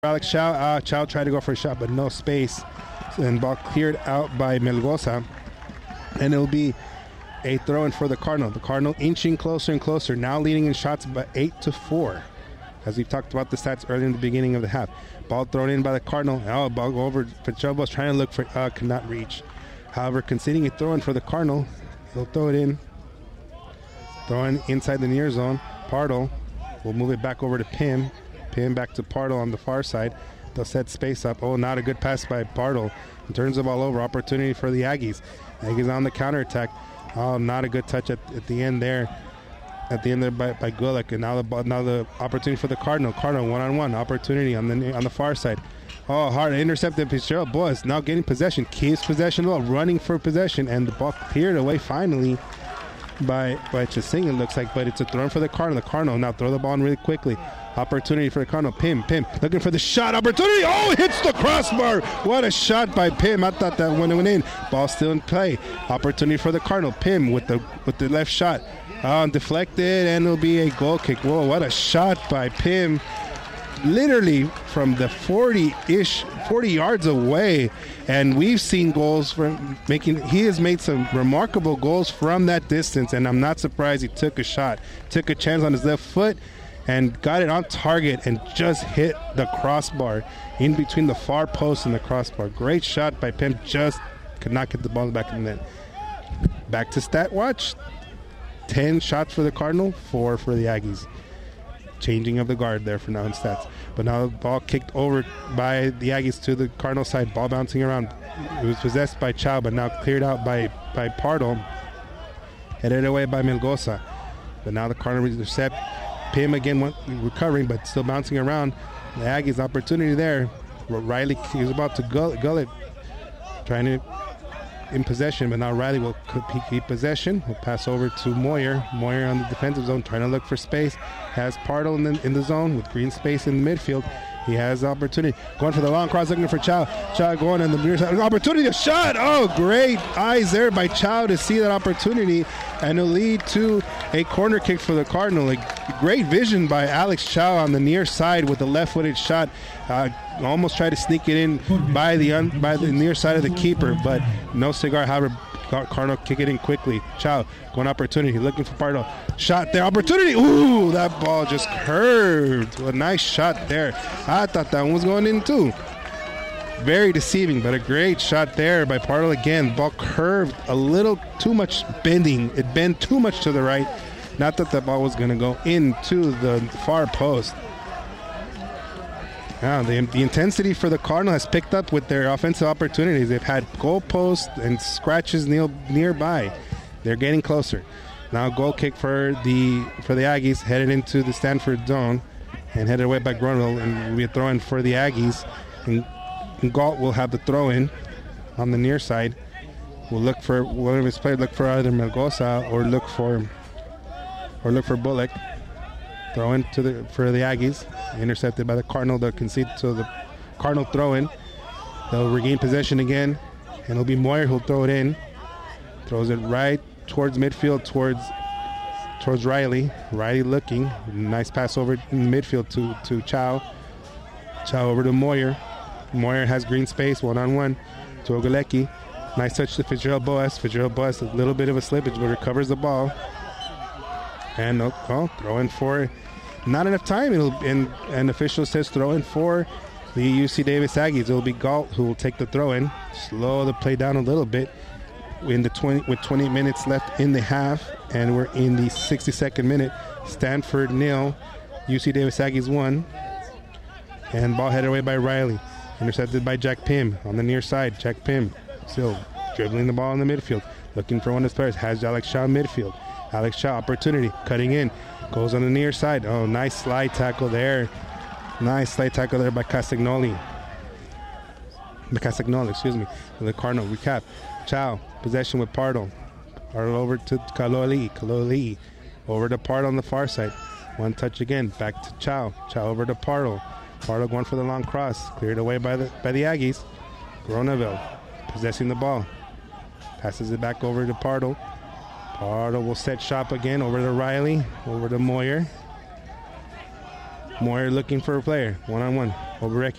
Alex Chow. Chow tried to go for a shot, but no space. And ball cleared out by Melgoza. And it'll be a throw-in for the Cardinal. The Cardinal inching closer and closer, now leading in shots by 8-4. As we've talked about the stats earlier in the beginning of the half. Ball thrown in by the Cardinal. Oh, ball go over. Fitzgerald trying to look for, could not reach. However, conceding a throw-in for the Cardinal. He'll throw it in. Throwing inside the near zone. Pardo will move it back over to Pim. Pim back to Pardo on the far side. They'll set space up. Oh, not a good pass by Pardo. He turns the ball over. Opportunity for the Aggies. Aggies on the counterattack. Oh, not a good touch at the end there. At the end there by Gulick. And now the opportunity for the Cardinal. Cardinal one-on-one. Opportunity on the far side. Oh, hard intercepted. Fitzgerald Boas now getting possession. Keeps possession well. Running for possession. And the ball cleared away finally by Chasing, it looks like. But it's a throw for the Cardinal. The Cardinal now throw the ball in really quickly. Opportunity for the Cardinal. Pim looking for the shot. Opportunity. Oh, hits the crossbar. What a shot by Pim. I thought that one went in. Ball still in play. Opportunity for the Cardinal. Pim with the left shot. Deflected, and it'll be a goal kick. Whoa, what a shot by Pim. Literally from the 40 yards away. And we've seen goals from he has made some remarkable goals from that distance, and I'm not surprised he took a shot. Took a chance on his left foot and got it on target and just hit the crossbar in between the far post and the crossbar. Great shot by Pim, just could not get the ball back in the net. Back to stat watch. 10 shots for the Cardinal, 4 for the Aggies. Changing of the guard there for now in stats. But now the ball kicked over by the Aggies to the Cardinal side. Ball bouncing around. It was possessed by Chow, but now cleared out by Pardo. Headed away by Melgoza. But now the Cardinal intercept. Pim again recovering, but still bouncing around. The Aggies opportunity there. Riley, he was about to gull it. Trying to in possession, but now Riley will keep possession. Will pass over to Moyer. Moyer on the defensive zone, trying to look for space. Has Pardo in the zone with green space in the midfield. He has the opportunity. Going for the long cross, looking for Chow. Chow going on the near side. Opportunity, a shot! Oh, great eyes there by Chow to see that opportunity, and it'll lead to a corner kick for the Cardinal. A great vision by Alex Chow on the near side with a left-footed shot. Almost tried to sneak it in by the near side of the keeper, but no cigar. However, Cardinal kick it in quickly. Chow going opportunity, looking for Pardo. Shot there, opportunity. Ooh, that ball just curved. A nice shot there. I thought that one was going in too. Very deceiving, but a great shot there by Pardo again. Ball curved a little too much, bending. It bent too much to the right. Not that the ball was going to go into the far post. Yeah, the intensity for the Cardinal has picked up with their offensive opportunities. They've had goal posts and scratches nearby. They're getting closer. Now goal kick for the Aggies, headed into the Stanford zone and headed away by Grunwald, and will be a throw-in for the Aggies. And Galt will have the throw-in on the near side. We'll look for one of his players. Look for either Melgoza or look for Bullock. Throw in for the Aggies. Intercepted by the Cardinal. They'll concede to the Cardinal throw in. They'll regain possession again. And it'll be Moyer who'll throw it in. Throws it right towards midfield, towards Riley. Riley looking. Nice pass over in the midfield to Chow. Chow over to Moyer. Moyer has green space, one-on-one to Ogalecki. Nice touch to Fitzgerald Boas. Fitzgerald Boas, a little bit of a slippage, but recovers the ball. And throw in for not enough time. And official says throw in for the UC Davis Aggies. It'll be Galt who will take the throw in. Slow the play down a little bit with 20 minutes left in the half, and we're in the 62nd minute. Stanford 0, UC Davis Aggies 1. And ball headed away by Riley. Intercepted by Jack Pim on the near side. Jack Pim still dribbling the ball in the midfield. Looking for one of his players. Has Alex Chow midfield. Alex Chow, opportunity, cutting in, goes on the near side. Oh, nice slide tackle there. Nice slide tackle there by Castagnoli. Excuse me. The Cardinal, recap. Chow, possession with Pardo. Pardo over to Kaloli. Over to Pardo on the far side. One touch again, back to Chow. Chow over to Pardo. Pardo going for the long cross. Cleared away by the Aggies. Gronaville possessing the ball. Passes it back over to Pardo. Pardo will set shop again over to Riley, over to Moyer. Moyer looking for a player, one-on-one. Obereki